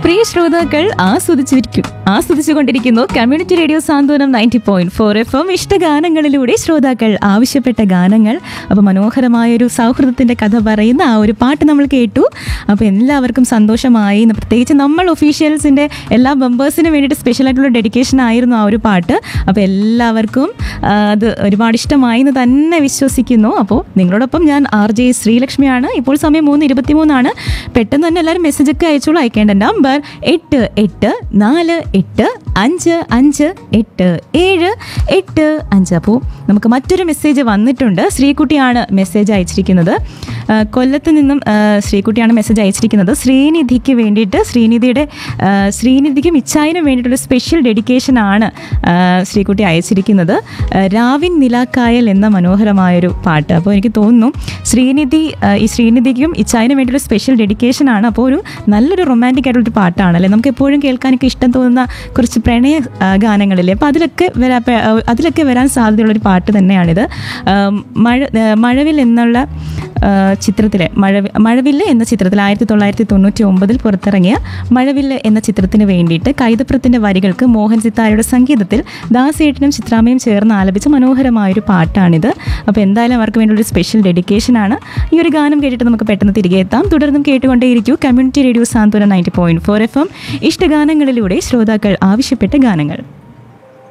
പ്രിയ ശ്രോതാക്കൾ ആസ്വദിച്ചുകൊണ്ടിരിക്കുന്നു community radio സാന്ത്വനം 90.4 FM ഇഷ്ടഗാനങ്ങളിലൂടെ ശ്രോതാക്കൾ ആവശ്യപ്പെട്ട ഗാനങ്ങൾ. അപ്പോൾ മനോഹരമായൊരു സൗഹൃദത്തിൻ്റെ കഥ പറയുന്ന ആ ഒരു പാട്ട് നമ്മൾ കേട്ടു. അപ്പോൾ എല്ലാവർക്കും സന്തോഷമായി. പ്രത്യേകിച്ച് നമ്മൾ ഒഫീഷ്യൽസിൻ്റെ എല്ലാ മെമ്പേഴ്സിനും വേണ്ടിയിട്ട് സ്പെഷ്യലായിട്ടുള്ള ഡെഡിക്കേഷൻ ആയിരുന്നു ആ ഒരു പാട്ട്. അപ്പോൾ എല്ലാവർക്കും അത് ഒരുപാട് ഇഷ്ടമായി എന്ന് തന്നെ വിശ്വസിക്കുന്നു. അപ്പോൾ നിങ്ങളോടൊപ്പം ഞാൻ RJ ശ്രീലക്ഷ്മിയാണ്. ഇപ്പോൾ സമയം 3:23. പെട്ടെന്ന് തന്നെ എല്ലാവരും മെസ്സേജൊക്കെ അയച്ചോളൂ. അയക്കേണ്ട നമ്പർ 8845587875. അപ്പോൾ നമുക്ക് മറ്റൊരു മെസ്സേജ് വന്നിട്ടുണ്ട്. ശ്രീകുട്ടിയാണ് മെസ്സേജ് അയച്ചിരിക്കുന്നത്. കൊല്ലത്ത് നിന്നും ശ്രീകുട്ടിയാണ് മെസ്സേജ് അയച്ചിരിക്കുന്നത്. ശ്രീനിധിക്ക് വേണ്ടിയിട്ട് ശ്രീനിധിക്കും ഇച്ചായനും വേണ്ടിയിട്ടുള്ള സ്പെഷ്യൽ ഡെഡിക്കേഷനാണ് ശ്രീകുട്ടി അയച്ചിരിക്കുന്നത്. രാവിൻ നിലാക്കായൽ എന്ന മനോഹരമായൊരു പാട്ട്. അപ്പോൾ എനിക്ക് തോന്നുന്നു ശ്രീനിധിക്കും ഇച്ചായനും വേണ്ടിയിട്ടുള്ള സ്പെഷ്യൽ ഡെഡിക്കേഷനാണ്. അപ്പോൾ ഒരു നല്ലൊരു റൊമാൻറ്റിക് ആയിട്ടുള്ളൊരു പാട്ടാണ് അല്ലേ. നമുക്ക് എപ്പോഴും കേൾക്കാനൊക്കെ ഇഷ്ടം തോന്നുന്ന കുറച്ച് പ്രണയ ഗാനങ്ങളില്ലേ. അപ്പോൾ അതിലൊക്കെ വരാൻ സാധ്യതയുള്ളൊരു പാട്ട് തന്നെയാണിത്. മഴവിൽ എന്നുള്ള ചിത്രത്തിലെ മഴവില്ല് എന്ന ചിത്രത്തിൽ 1999 പുറത്തിറങ്ങിയ മഴവില്ല് എന്ന ചിത്രത്തിന് വേണ്ടിയിട്ട് കൈതപ്രത്തിൻ്റെ വരികൾക്ക് മോഹൻ സിത്താരയുടെ സംഗീതത്തിൽ ദാസേട്ടനും ചിത്രാമ്മയും ചേർന്ന് ആലപിച്ച മനോഹരമായൊരു പാട്ടാണിത്. അപ്പോൾ എന്തായാലും അവർക്ക് വേണ്ടിയൊരു സ്പെഷ്യൽ ഡെഡിക്കേഷനാണ്. ഈ ഒരു ഗാനം കേട്ടിട്ട് നമുക്ക് പെട്ടെന്ന് തിരികെ എത്താം. തുടർന്നും കേട്ടുകൊണ്ടേയിരിക്കൂ കമ്മ്യൂണിറ്റി റേഡിയോ സാന്ത്വനം 90.4 FM ഇഷ്ടഗാനങ്ങളിലൂടെ ശ്രോതാക്കൾ ആവശ്യപ്പെട്ട ഗാനങ്ങൾ.